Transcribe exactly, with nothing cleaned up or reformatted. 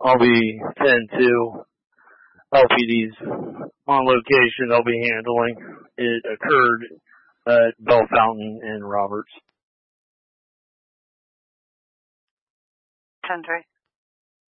I'll be ten two. L P D's on location. They'll be handling. It occurred at Bell Fountain in Roberts. ten three.